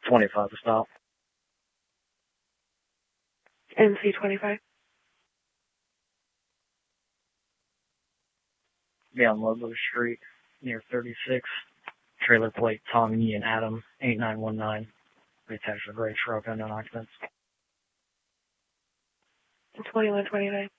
25 to stop. NC25. Be on Ludlow Street, near 36. Trailer plate Tom Yee and Adam, 8919. They attached a gray truck, unknown occupants. 2129.